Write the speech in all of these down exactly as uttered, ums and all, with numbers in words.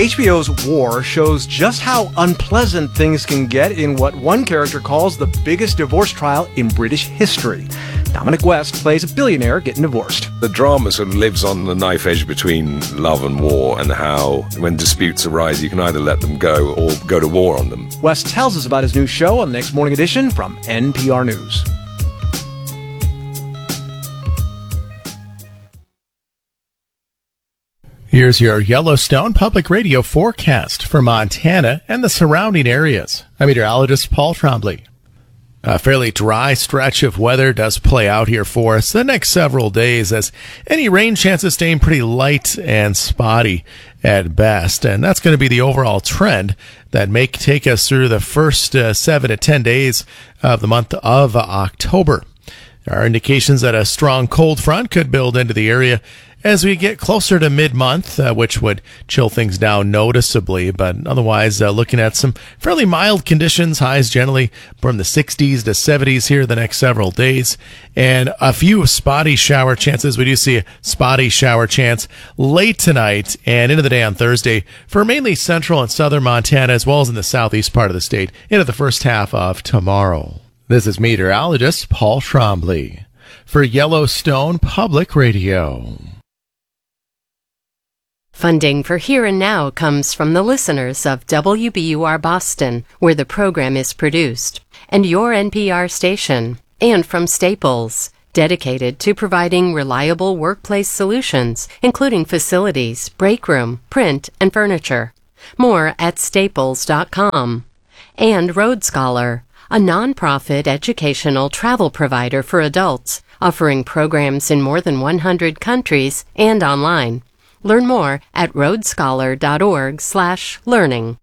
H B O's War shows just how unpleasant things can get in what one character calls the biggest divorce trial in British history. Dominic West plays a billionaire getting divorced. The drama sort of lives on the knife edge between love and war, and how when disputes arise, you can either let them go or go to war on them. West tells us about his new show on the next morning edition from N P R News. Here's your Yellowstone Public Radio forecast for Montana and the surrounding areas. I'm meteorologist Paul Trombley. A fairly dry stretch of weather does play out here for us the next several days, as any rain chances staying pretty light and spotty at best. And that's going to be the overall trend that may take us through the first uh, seven to ten days of the month of October. There are indications that a strong cold front could build into the area as we get closer to mid-month, uh, which would chill things down noticeably. But otherwise, uh, looking at some fairly mild conditions, highs generally from the sixties to seventies here the next several days, and a few spotty shower chances. We do see a spotty shower chance late tonight and into the day on Thursday for mainly central and southern Montana, as well as in the southeast part of the state into the first half of tomorrow. This is meteorologist Paul Trombley for Yellowstone Public Radio. Funding for Here and Now comes from the listeners of W B U R Boston, where the program is produced, and your N P R station, and from Staples, dedicated to providing reliable workplace solutions, including facilities, break room, print, and furniture. More at staples dot com. And Road Scholar, a nonprofit educational travel provider for adults, offering programs in more than one hundred countries and online. Learn more at roadscholar.org slash learning.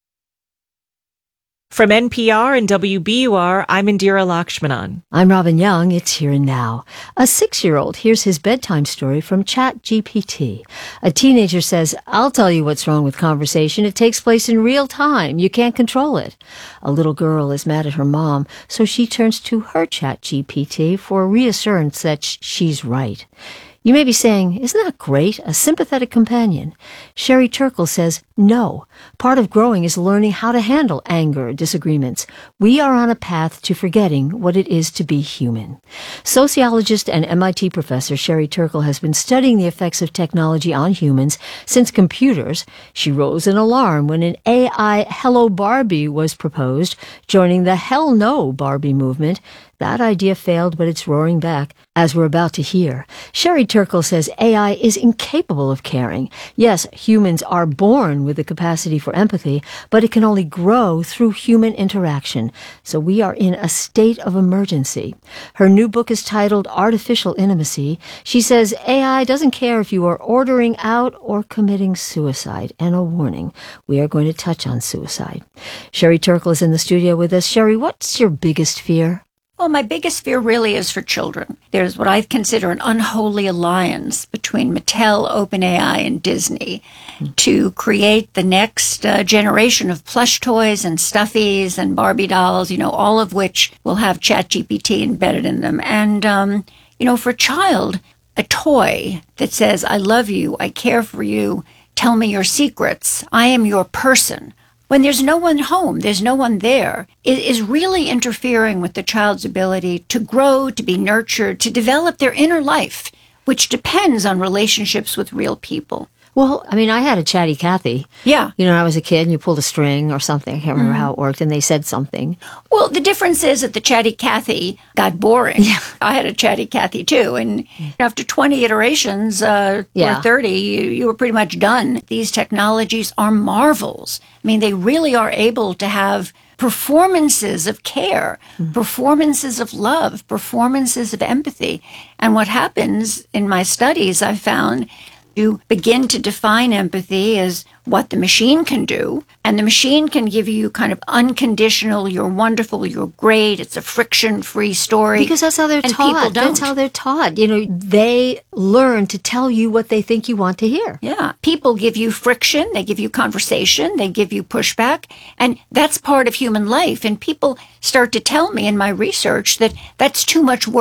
From N P R and W B U R, I'm Indira Lakshmanan. I'm Robin Young. It's Here and Now. A six-year-old hears his bedtime story from ChatGPT. A teenager says, "I'll tell you what's wrong with conversation. It takes place in real time. You can't control it." A little girl is mad at her mom, so she turns to her ChatGPT for reassurance that sh- she's right. You may be saying, isn't that great? A sympathetic companion. Sherry Turkle says, no. Part of growing is learning how to handle anger, disagreements. We are on a path to forgetting what it is to be human. Sociologist and M I T professor Sherry Turkle has been studying the effects of technology on humans since computers. She rose an alarm when an A I Hello Barbie was proposed, joining the Hell No Barbie movement. That idea failed, but it's roaring back, as we're about to hear. Sherry Turkle says A I is incapable of caring. Yes, humans are born with the capacity for empathy, but it can only grow through human interaction. So we are in a state of emergency. Her new book is titled Artificial Intimacy. She says A I doesn't care if you are ordering out or committing suicide. And a warning, we are going to touch on suicide. Sherry Turkle is in the studio with us. Sherry, what's your biggest fear? Well, my biggest fear really is for children. There's what I consider an unholy alliance between Mattel, OpenAI, and Disney to create the next uh, generation of plush toys and stuffies and Barbie dolls, you know, all of which will have ChatGPT embedded in them. And, um, you know, for a child, a toy that says, I love you, I care for you, tell me your secrets, I am your person, when there's no one home, there's no one there, it is really interfering with the child's ability to grow, to be nurtured, to develop their inner life, which depends on relationships with real people. Well, I mean, I had a Chatty Cathy. Yeah. You know, I was a kid and you pulled a string or something. I can't remember mm. how it worked, and they said something. Well, the difference is that the Chatty Cathy got boring. Yeah. I had a Chatty Cathy too, and after twenty iterations uh, yeah. or thirty, you, you were pretty much done. These technologies are marvels. I mean, they really are able to have performances of care, mm. performances of love, performances of empathy. And what happens in my studies, I found, you begin to define empathy as what the machine can do, and the machine can give you kind of unconditional, you're wonderful, you're great, it's a friction-free story. Because that's how they're and taught. People don't. That's how they're taught. You know, they learn to tell you what they think you want to hear. Yeah. People give you friction, they give you conversation, they give you pushback, and that's part of human life. And people start to tell me in my research that that's too much work.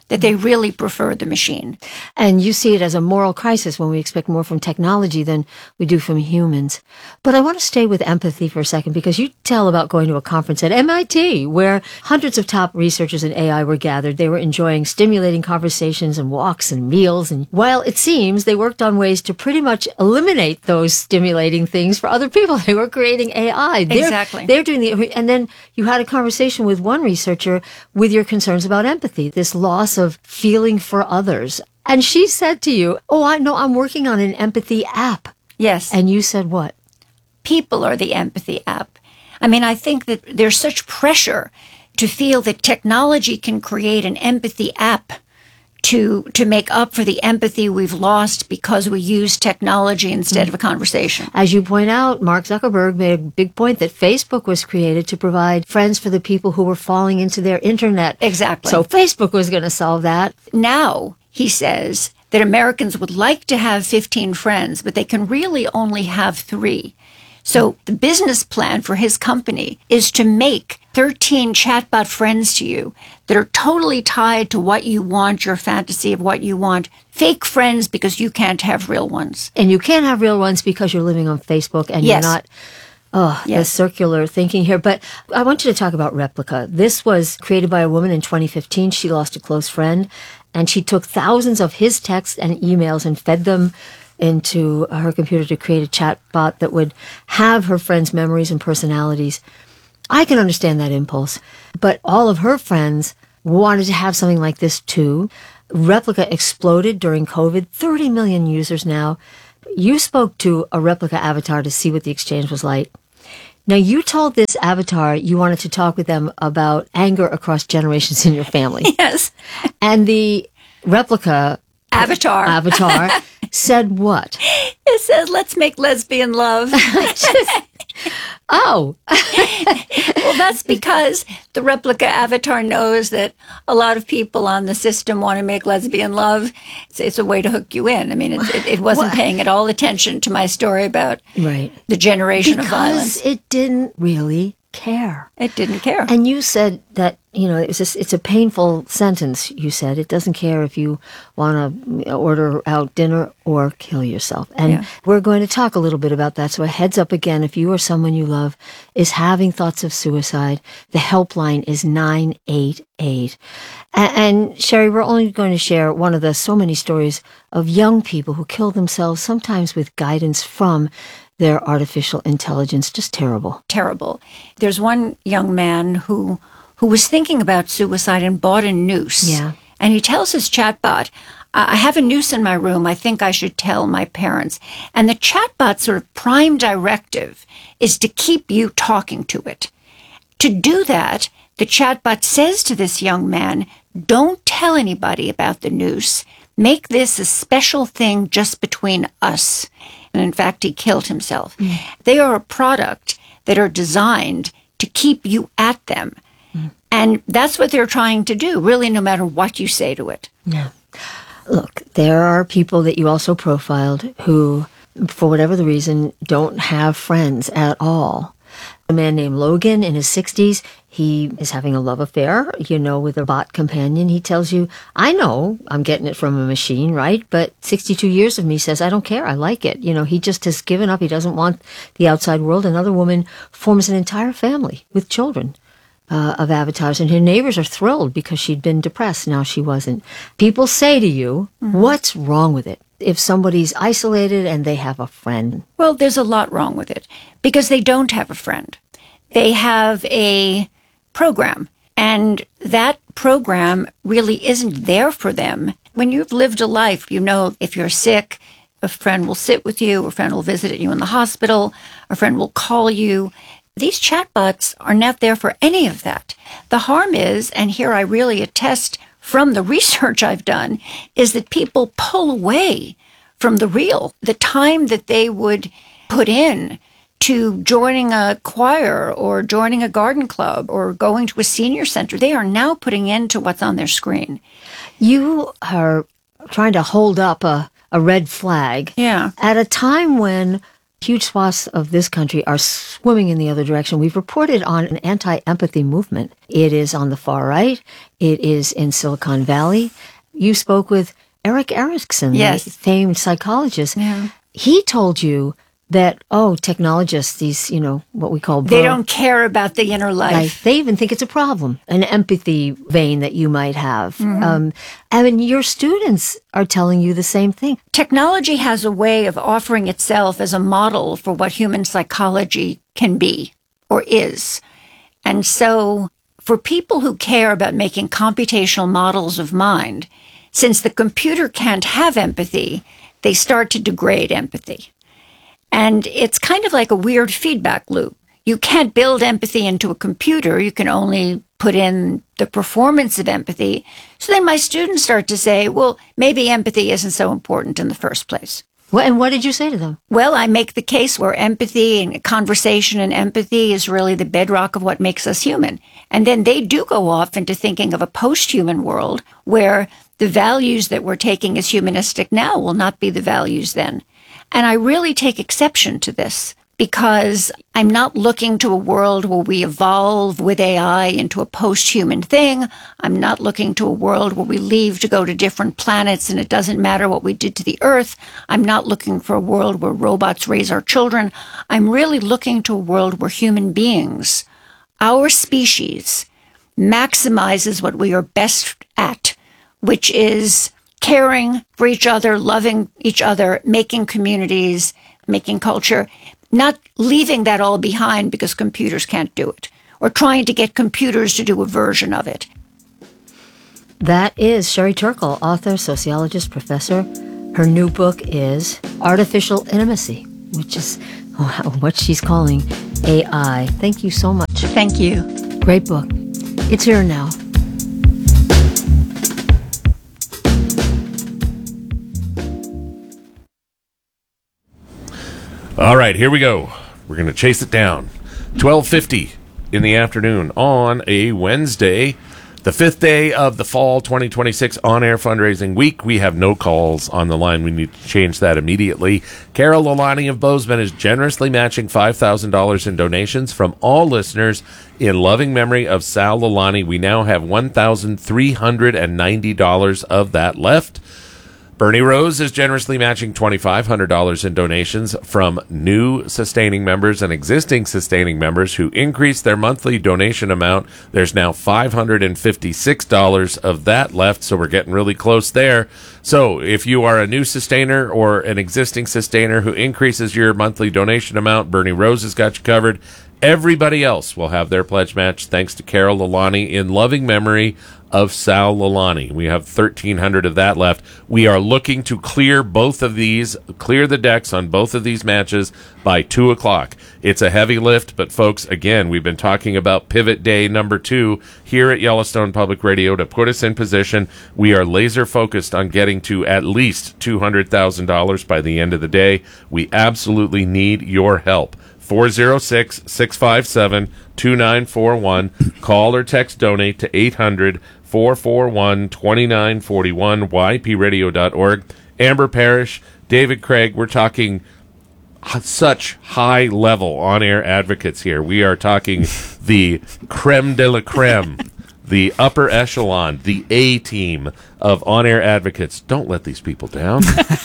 that they really prefer the machine. And you see it as a moral crisis when we expect more from technology than we do from humans. But I want to stay with empathy for a second, because you tell about going to a conference at M I T where hundreds of top researchers in A I were gathered. They were enjoying stimulating conversations and walks and meals. And while it seems they worked on ways to pretty much eliminate those stimulating things for other people, they were creating A I. They're, Exactly. They're doing the, and then you had a conversation with one researcher with your concerns about empathy, this loss of feeling for others. And she said to you, oh, I know, I'm working on an empathy app. Yes. And you said what? People are the empathy app. I mean, I think that there's such pressure to feel that technology can create an empathy app to to make up for the empathy we've lost because we use technology instead of a conversation. As you point out, Mark Zuckerberg made a big point that Facebook was created to provide friends for the people who were falling into their internet. Exactly. So Facebook was going to solve that. Now, he says that Americans would like to have fifteen friends, but they can really only have three. So the business plan for his company is to make thirteen chatbot friends to you that are totally tied to what you want, your fantasy of what you want. Fake friends because you can't have real ones. And you can't have real ones because you're living on Facebook and Yes. you're not. Oh, Yes. the circular thinking here. But I want you to talk about Replica. This was created by a woman in twenty fifteen. She lost a close friend, and she took thousands of his texts and emails and fed them into her computer to create a chatbot that would have her friends' memories and personalities. I can understand that impulse, but all of her friends wanted to have something like this too. Replica exploded during COVID, thirty million users now. You spoke to a Replica avatar to see what the exchange was like. Now, you told this avatar you wanted to talk with them about anger across generations in your family. Yes. And the Replica Avatar. avatar said what? It says, let's make lesbian love. Oh, Well, that's because the Replica avatar knows that a lot of people on the system want to make lesbian love. It's, it's a way to hook you in. I mean, it, it, it wasn't paying at all attention to my story about right. the generation of Because violence. it didn't really care. It didn't care. And you said that, you know, it's just, it's a painful sentence. You said it doesn't care if you want to order out dinner or kill yourself. And Yeah. we're going to talk a little bit about that. So a heads up again, if you or someone you love is having thoughts of suicide, the helpline is nine eight eight. And, and Sherry, we're only going to share one of the so many stories of young people who kill themselves, sometimes with guidance from their artificial intelligence. Just terrible. Terrible. There's one young man who who was thinking about suicide and bought a noose. Yeah. And he tells his chatbot, I have a noose in my room. I think I should tell my parents. And the chatbot's sort of prime directive is to keep you talking to it. To do that, the chatbot says to this young man, don't tell anybody about the noose. Make this a special thing just between us. And in fact, he killed himself. Mm. They are a product that are designed to keep you at them. Mm. And that's what they're trying to do, really, no matter what you say to it. Yeah. Look, there are people that you also profiled who, for whatever the reason, don't have friends at all. A man named Logan in his sixties, he is having a love affair, you know, with a bot companion. He tells you, I know I'm getting it from a machine, right? But sixty-two years of me says, I don't care. I like it. You know, he just has given up. He doesn't want the outside world. Another woman forms an entire family with children uh, of avatars, and her neighbors are thrilled because she'd been depressed. Now she wasn't. People say to you, mm-hmm. what's wrong with it? If somebody's isolated and they have a friend. Well, there's a lot wrong with it because they don't have a friend. They have a program, and that program really isn't there for them. When you've lived a life, you know, if you're sick, a friend will sit with you, a friend will visit you in the hospital, a friend will call you. These chatbots are not there for any of that. The harm is, and here I really attest from the research I've done, is that people pull away from the real. The time that they would put in to joining a choir or joining a garden club or going to a senior center, they are now putting into what's on their screen. You are trying to hold up a, a red flag yeah. at a time when Huge swaths of this country are swimming in the other direction. We've reported on an anti-empathy movement. It is on the far right. It is in Silicon Valley. You spoke with Eric Erickson, yes. the famed psychologist. Yeah. He told you that, oh, technologists, these, you know, what we call... They don't care about the inner life. life. They even think it's a problem, an empathy vein that you might have. Mm-hmm. Um, I mean, your students are telling you the same thing. Technology has a way of offering itself as a model for what human psychology can be or is. And so for people who care about making computational models of mind, since the computer can't have empathy, they start to degrade empathy. And it's kind of like a weird feedback loop. You can't build empathy into a computer. You can only put in the performance of empathy. So then my students start to say, well, maybe empathy isn't so important in the first place. What, and what did you say to them? Well, I make the case where empathy and conversation and empathy is really the bedrock of what makes us human. And then they do go off into thinking of a post-human world where the values that we're taking as humanistic now will not be the values then. And I really take exception to this because I'm not looking to a world where we evolve with A I into a post-human thing. I'm not looking to a world where we leave to go to different planets and it doesn't matter what we did to the Earth. I'm not looking for a world where robots raise our children. I'm really looking to a world where human beings, our species, maximizes what we are best at, which is caring for each other, loving each other, making communities, making culture, not leaving that all behind because computers can't do it, or trying to get computers to do a version of it. That is Sherry Turkle, author, sociologist, professor. Her new book is Artificial Intimacy, which is what she's calling A I. Thank you so much. Thank you. Great book. It's here now. All right, here we go. We're going to chase it down. twelve fifty in the afternoon on a Wednesday, the fifth day of the fall twenty twenty-six on-air fundraising week. We have no calls on the line. We need to change that immediately. Carol Lalani of Bozeman is generously matching five thousand dollars in donations from all listeners in loving memory of Sal Lalani. We now have one thousand three hundred ninety dollars of that left. Bernie Rose is generously matching two thousand five hundred dollars in donations from new sustaining members and existing sustaining members who increased their monthly donation amount. There's now five hundred fifty-six dollars of that left, so we're getting really close there. So if you are a new sustainer or an existing sustainer who increases your monthly donation amount, Bernie Rose has got you covered. Everybody else will have their pledge match thanks to Carol Lalani in loving memory of Sal Lalani. We have thirteen hundred of that left. We are looking to clear both of these, clear the decks on both of these matches by two o'clock. It's a heavy lift, but folks, again, we've been talking about Pivot Day number two here at Yellowstone Public Radio to put us in position. We are laser focused on getting to at least two hundred thousand dollars by the end of the day. We absolutely need your help. four oh six, six five seven, two nine four one. Call or text donate to eight hundred, four four one, two nine four one, y p radio dot org. Amber Parrish, David Craig, we're talking such high-level on-air advocates here. We are talking the creme de la creme, the upper echelon, the A-team of on-air advocates. Don't let these people down.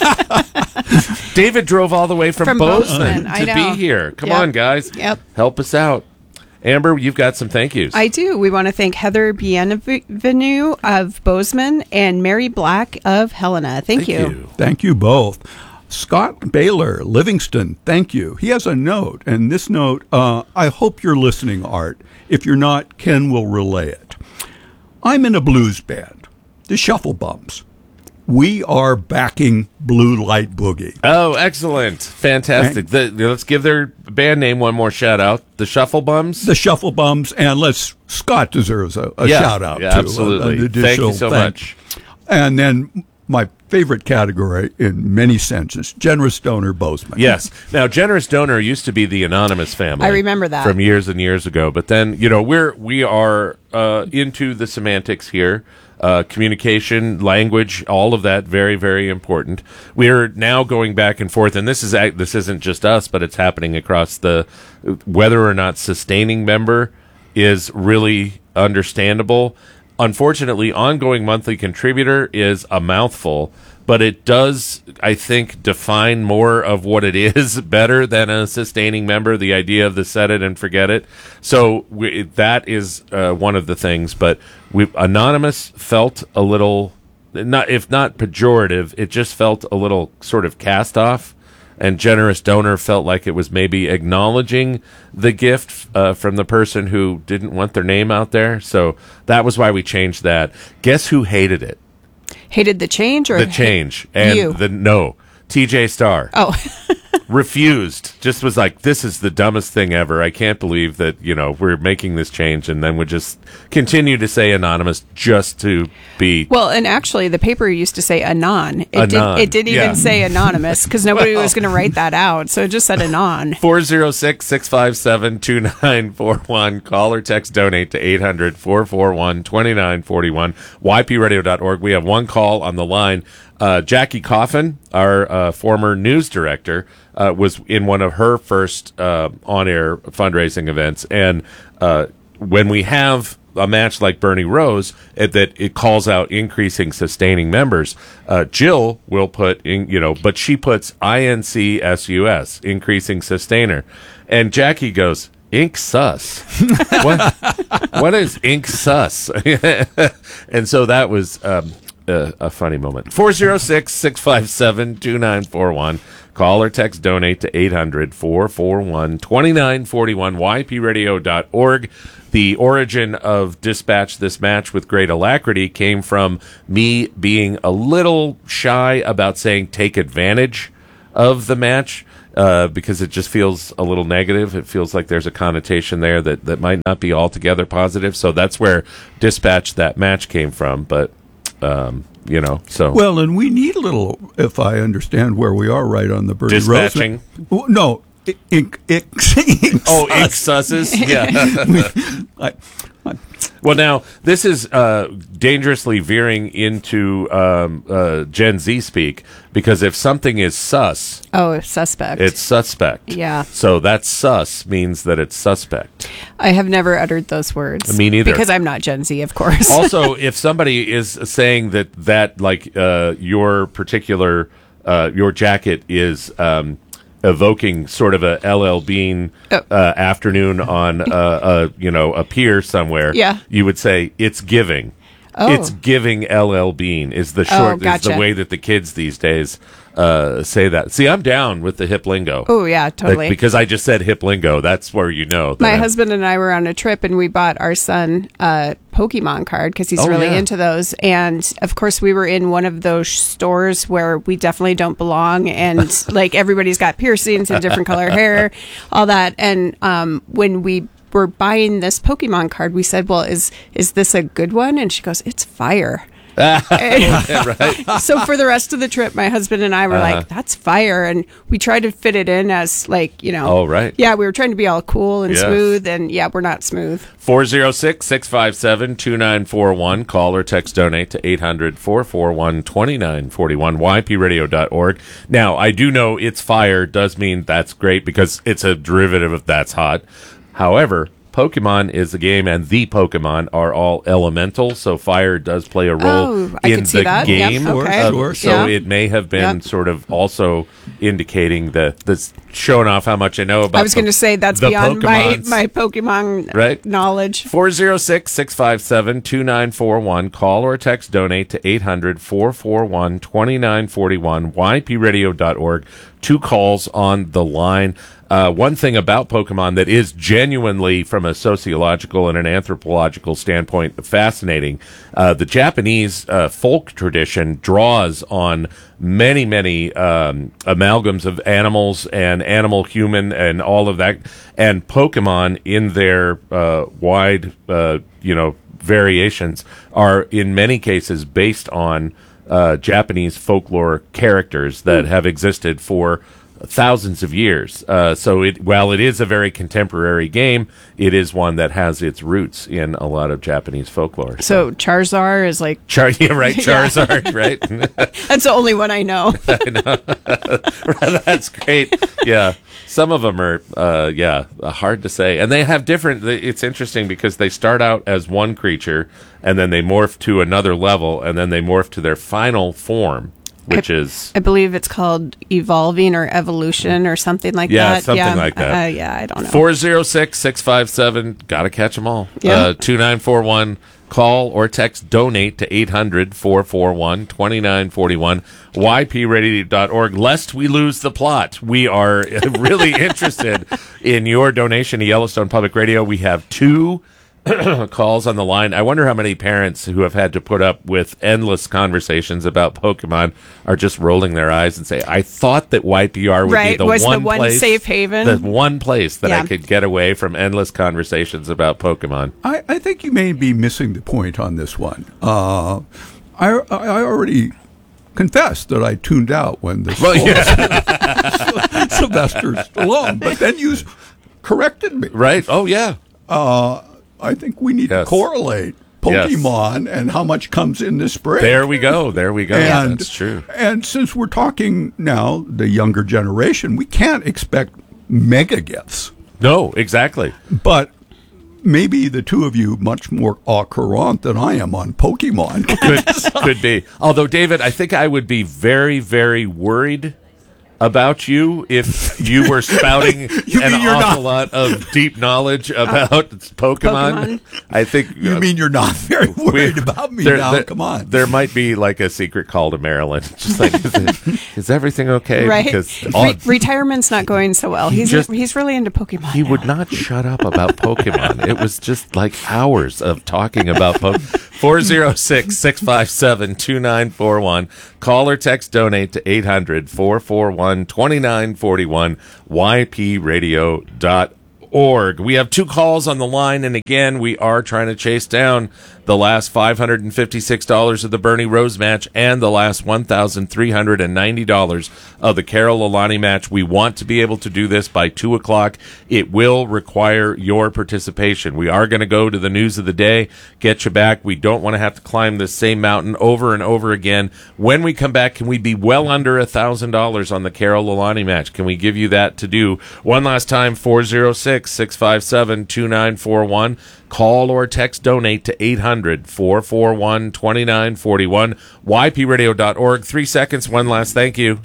David drove all the way from, from Bozeman, Bozeman. to be here. Come Yep. on, guys. Yep. Help us out. Amber, you've got some thank yous. I do. We want to thank Heather Bienvenu of Bozeman and Mary Black of Helena. Thank, Thank you. you. Thank you both. Scott Baylor, Livingston, thank you. He has a note, and this note, uh, I hope you're listening, Art. If you're not, Ken will relay it. I'm in a blues band, the Shuffle Bums. We are backing Blue Light Boogie. Oh, excellent. Fantastic. The, let's give their band name one more shout out. The Shuffle Bums. The Shuffle Bums, and let's Scott deserves a, a yeah, shout out yeah, too. Absolutely. An Thank you so thank. much. And then my favorite category in many senses, Generous Donor Bozeman. Yes. Now, Generous Donor used to be the Anonymous family. I remember that. From years and years ago. But then, you know, we're, we are uh, into the semantics here. Uh, communication, language, all of that, very, very important. We're now going back and forth, and this is act- this isn't just us, but it's happening across the whether or not sustaining member is really understandable. Unfortunately, ongoing monthly contributor is a mouthful, but it does, I think, define more of what it is better than a sustaining member, the idea of the set it and forget it. So we, that is uh, one of the things. But we, Anonymous felt a little, not if not pejorative, it just felt a little sort of cast off. And Generous Donor felt like it was maybe acknowledging the gift uh, from the person who didn't want their name out there. So that was why we changed that. Guess who hated it? Hated the change or the change and you? the no T J Starr. Oh, refused. Just was like, this is the dumbest thing ever. I can't believe that, you know, we're making this change, and then would just continue to say Anonymous just to be. Well, and actually, the paper used to say Anon. It Anon. did. It didn't Yeah. even say Anonymous because nobody Well. was going to write that out. So it just said Anon. four oh six, six five seven, two nine four one. Call or text donate to eight hundred, four four one, two nine four one. Y P radio dot org. We have one call on the line. Uh, Jackie Coffin, our uh, former news director, uh, was in one of her first uh, on-air fundraising events. And uh, when we have a match like Bernie Rose, it, that it calls out increasing sustaining members, uh, Jill will put in, you know, but she puts I N C S U S, increasing sustainer. And Jackie goes, Ink sus. what, what is ink sus? And so that was um, a, a funny moment. four oh six, six five seven, two nine four one. Call or text donate to eight hundred, four four one, two nine four one. Y P radio dot org. The origin of Dispatch This Match with Great Alacrity came from me being a little shy about saying take advantage of the match. Uh, because it just feels a little negative. It feels like there's a connotation there that, that might not be altogether positive. So that's where Dispatch That Match came from. But, um, you know, so. Well, and we need a little, if I understand where we are right on the Bernie Rose. Dispatching? Well, no. Ink, ink, ink, oh, ink susses? Yeah. I, I, well, now, this is uh, dangerously veering into um, uh, Gen Z speak, because if something is sus, Oh, suspect. it's suspect. Yeah. So that sus means that it's suspect. I have never uttered those words. Me neither. Because I'm not Gen Z, of course. Also, if somebody is saying that, that like, uh, your particular, uh, your jacket is... Um, evoking sort of a L L Bean uh, afternoon on uh, a you know a pier somewhere, Yeah. you would say it's giving. Oh. It's giving L L Bean is the short Oh, gotcha. is the way that the kids these days uh, say that. See, I'm down with the hip lingo. Oh, yeah, totally. Like, because I just said hip lingo. That's where you know. that My I'm- husband and I were on a trip, and we bought our son a Pokemon card because he's Oh, really yeah. into those. And of course, we were in one of those stores where we definitely don't belong, and like everybody's got piercings and different color hair, all that. And um, when we were buying this Pokemon card, we said, "Well, is is this a good one?" And she goes, "It's fire." right. So for the rest of the trip, my husband and I were Uh-huh. like, "That's fire," and we tried to fit it in as like you know. Oh, right. Yeah, we were trying to be all cool and Yes. smooth, and yeah, we're not smooth. four oh six, six five seven, two nine four one. Call or text donate to eight hundred, four four one, two nine four one. Y P radio dot org. Now, I do know it's fire does mean that's great because it's a derivative of that's hot. However, Pokemon is a game, and the Pokemon are all elemental, so fire does play a role Oh, I in could see the that. Yep, game. okay. Uh, Sure, so yeah. it may have been Yep. sort of also indicating the, the showing off how much I know about I was going to say that's the beyond my, Pokemons. my Pokemon Right. knowledge. four oh six, six five seven, two nine four one. Call or text donate to eight hundred, four four one, two nine four one. Y P radio dot org. Two calls on the line. Uh, one thing about Pokemon that is genuinely, from a sociological and an anthropological standpoint, fascinating. Uh, the Japanese uh, folk tradition draws on many, many um, amalgams of animals and animal human and all of that. And Pokemon, in their uh, wide, uh, you know, variations, are in many cases based on uh, Japanese folklore characters that have existed for thousands of years. Uh, so it, while it is a very contemporary game, it is one that has its roots in a lot of Japanese folklore. So Charizard is like Char- yeah, right, Charizard, right? That's the only one I know. I know. That's great. Yeah. Some of them are, uh, yeah, hard to say. And they have different, it's interesting because they start out as one creature and then they morph to another level and then they morph to their final form, which I, is... I believe it's called evolving or evolution or something like yeah, that. Something yeah, like that. Uh, yeah, I don't know. four oh six, six five seven, gotta catch them all. Yeah. Uh, two nine four one. Call or text donate to eight hundred, four four one, two nine four one, y p radio dot org. Lest we lose the plot, we are really interested in your donation to Yellowstone Public Radio. We have two calls on the line. I wonder how many parents who have had to put up with endless conversations about Pokemon are just rolling their eyes and say, I thought that Y P R would right, be the was one, the one place, safe haven. the one place that Yeah. I could get away from endless conversations about Pokemon. I, I think you may be missing the point on this one. Uh, I, I already confessed that I tuned out when this Well, was yeah. Sylvester Stallone, but then you corrected me. Right? Oh, yeah. Uh, I think we need Yes. to correlate Pokemon and how much comes in the spring. There we go. There we go. And, That's true. And since we're talking now, the younger generation, we can't expect mega gifts. No, exactly. But maybe the two of you much more au courant than I am on Pokemon. Could, could be. Although, David, I think I would be very, very worried about you if you were spouting You an mean you're awful not- lot of deep knowledge about Pokemon. Pokemon. I think You uh, mean you're not very worried we- about me there- now? there- Come on. There might be like a secret call to Maryland. Just like, is, it, is everything okay? Right. Because all, Re- retirement's not going so well. He's just- he's really into Pokemon. he now. would not shut up about Pokemon. It was just like hours of talking about Pokemon. four oh six, six five seven, two nine four one. Call or text donate to eight hundred, four four one, two nine four one, y p radio dot org. We have two calls on the line, and again, we are trying to chase down the last five hundred fifty-six dollars of the Bernie Rose match and the last one thousand three hundred ninety dollars of the Carol Alani match. We want to be able to do this by two o'clock. It will require your participation. We are going to go to the news of the day, get you back. We don't want to have to climb this same mountain over and over again. When we come back, can we be well under one thousand dollars on the Carol Alani match? Can we give you that to do? One last time, four oh six, six five seven, two nine four one. Call or text donate to eight hundred, four four one, two nine four one, y p radio dot org. Three seconds, one last thank you.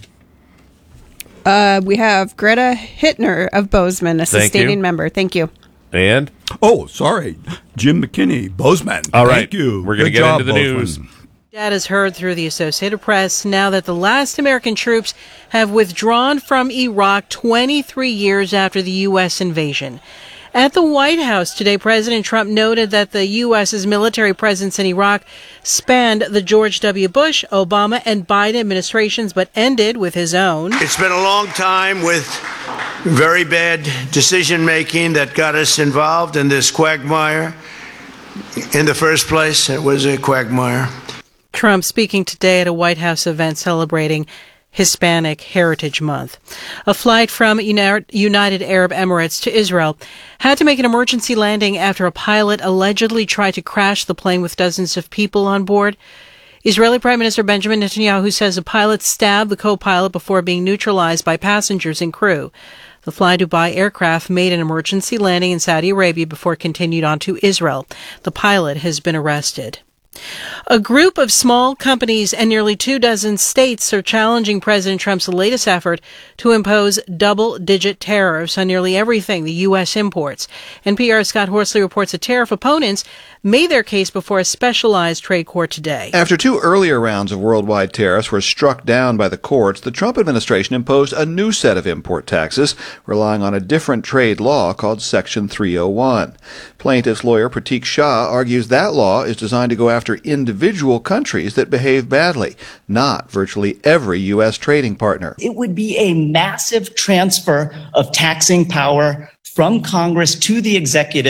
Uh, we have Greta Hittner of Bozeman, a Thank sustaining you. member. Thank you. And? Oh, sorry. Jim McKinney, Bozeman. All right. Thank you. We're gonna Good get job, into the Bozeman. news. That is heard through the Associated Press now that the last American troops have withdrawn from Iraq twenty-three years after the U S invasion. At the White House today, President Trump noted that the U S's military presence in Iraq spanned the George W. Bush, Obama, and Biden administrations, but ended with his own. It's been a long time with very bad decision making that got us involved in this quagmire. In the first place, it was a quagmire. Trump speaking today at a White House event celebrating Hispanic Heritage Month. A flight from United Arab Emirates to Israel had to make an emergency landing after a pilot allegedly tried to crash the plane with dozens of people on board. Israeli Prime Minister Benjamin Netanyahu says a pilot stabbed the co-pilot before being neutralized by passengers and crew. The Fly Dubai aircraft made an emergency landing in Saudi Arabia before it continued on to Israel. The pilot has been arrested. A group of small companies and nearly two dozen states are challenging President Trump's latest effort to impose double-digit tariffs on nearly everything the U S imports. N P R's Scott Horsley reports that tariff opponents made their case before a specialized trade court today. After two earlier rounds of worldwide tariffs were struck down by the courts, the Trump administration imposed a new set of import taxes, relying on a different trade law called Section three oh one. Plaintiff's lawyer Pratik Shah argues that law is designed to go after individual countries that behave badly, not virtually every U S trading partner. It would be a massive transfer of taxing power from Congress to the executive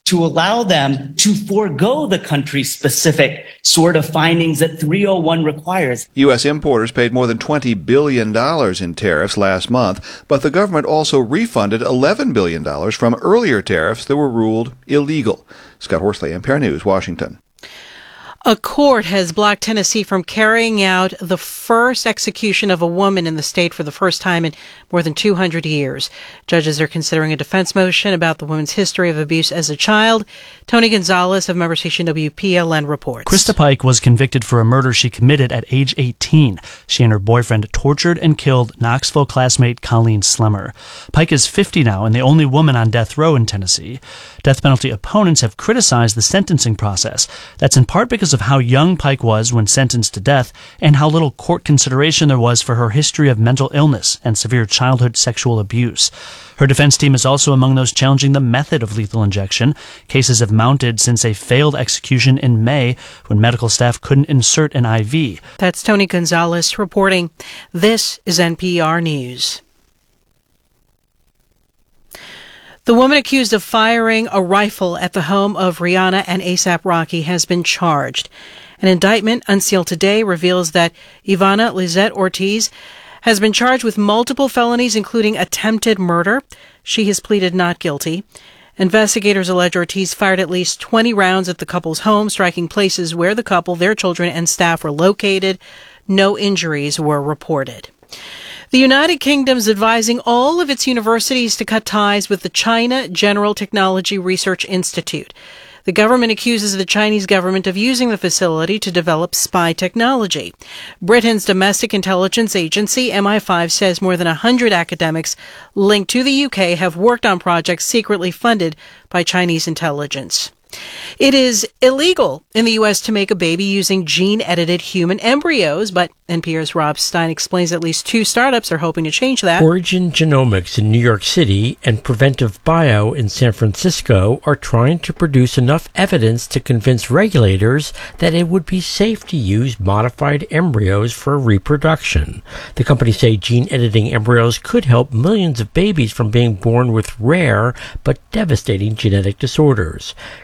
to allow them to forego the country-specific sort of findings that three oh one requires. U S importers paid more than twenty billion dollars in tariffs last month, but the government also refunded eleven billion dollars from earlier tariffs that were ruled illegal. Scott Horsley, N P R News, Washington. A court has blocked Tennessee from carrying out the first execution of a woman in the state for the first time in more than two hundred years. Judges are considering a defense motion about the woman's history of abuse as a child. Tony Gonzalez of member station W P L N reports. Krista Pike was convicted for a murder she committed at age eighteen. She and her boyfriend tortured and killed Knoxville classmate Colleen Slemmer. Pike is fifty now and the only woman on death row in Tennessee. Death penalty opponents have criticized the sentencing process. That's in part because of how young Pike was when sentenced to death and how little court consideration there was for her history of mental illness and severe childhood sexual abuse. Her defense team is also among those challenging the method of lethal injection. Cases have mounted since a failed execution in May when medical staff couldn't insert an I V. That's Tony Gonzalez reporting. This is N P R News. The woman accused of firing a rifle at the home of Rihanna and A$AP Rocky has been charged. An indictment unsealed today reveals that Ivana Lizette Ortiz has been charged with multiple felonies, including attempted murder. She has pleaded not guilty. Investigators allege Ortiz fired at least twenty rounds at the couple's home, striking places where the couple, their children, and staff were located. No injuries were reported. The United Kingdom's advising all of its universities to cut ties with the China General Technology Research Institute. The government accuses the Chinese government of using the facility to develop spy technology. Britain's domestic intelligence agency, M I five, says more than one hundred academics linked to the U K have worked on projects secretly funded by Chinese intelligence. It is illegal in the U S to make a baby using gene-edited human embryos, but N P R's Rob Stein explains at least two startups are hoping to change that. Origin Genomics in New York City and Preventive Bio in San Francisco are trying to produce enough evidence to convince regulators that it would be safe to use modified embryos for reproduction. The companies say gene-editing embryos could help millions of babies from being born with rare but devastating genetic disorders.